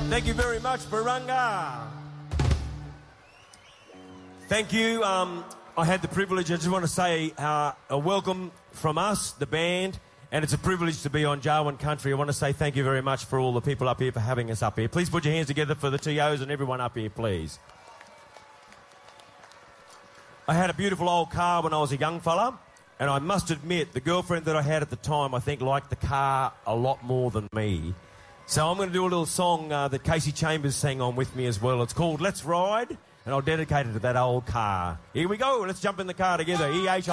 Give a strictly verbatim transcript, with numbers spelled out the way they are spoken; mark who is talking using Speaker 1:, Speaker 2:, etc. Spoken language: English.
Speaker 1: Thank you very much, Barunga. Thank you. Um, I had the privilege, I just want to say uh, a welcome from us, the band, and it's a privilege to be on Jarwin Country. I want to say thank you very much for all the people up here for having us up here. Please put your hands together for the T Os and everyone up here, please. I had a beautiful old car when I was a young fella, and I must admit, the girlfriend that I had at the time, I think, liked the car a lot more than me. So I'm going to do a little song uh, that Casey Chambers sang on with me as well. It's called Let's Ride, and I'll dedicate it to that old car. Here we go. Let's jump in the car together. E H